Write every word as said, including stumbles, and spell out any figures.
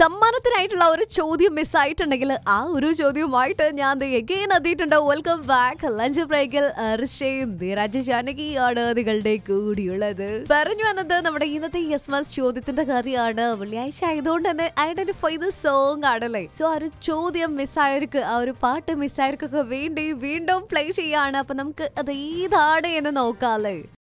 സമ്മാനത്തിനായിട്ടുള്ള ഒരു ചോദ്യം മിസ്സായിട്ടുണ്ടെങ്കിൽ ആ ഒരു ചോദ്യവുമായിട്ട് ഞാൻ എഗെയിൻ എത്തിയിട്ടുണ്ട്. വെൽക്കം ബാക്ക് ലഞ്ച് ബ്രേക്കിൽ രാജേഷ് ജാനകിയാണ് നിങ്ങളുടെ കൂടിയുള്ളത്. പറഞ്ഞു വന്നത് നമ്മുടെ ഇന്നത്തെ യെസ് മസ് ചോദ്യത്തിന്റെ കാര്യമാണ്. വെള്ളിയാഴ്ച ആയതുകൊണ്ട് തന്നെ ഐഡന്റിഫൈ ദ സോങ് ആണല്ലേ. സോ ആ ഒരു ചോദ്യം മിസ്സായവർക്ക്, ആ ഒരു പാട്ട് മിസ്സായവർക്കൊക്കെ വേണ്ടി വീണ്ടും പ്ലേ ചെയ്യാണ്. അപ്പൊ നമുക്ക് അത് ഏതാണ് എന്ന് നോക്കാല്ലേ.